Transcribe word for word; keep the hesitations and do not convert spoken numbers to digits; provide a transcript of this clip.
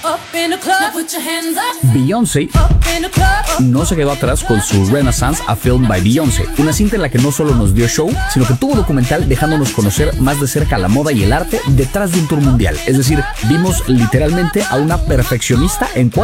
Beyoncé no se quedó atrás con su Renaissance, a Film by Beyoncé, una cinta en la que no solo nos dio show, sino que tuvo documental dejándonos conocer más de cerca la moda y el arte detrás de un tour mundial. Es decir, vimos literalmente a una perfeccionista en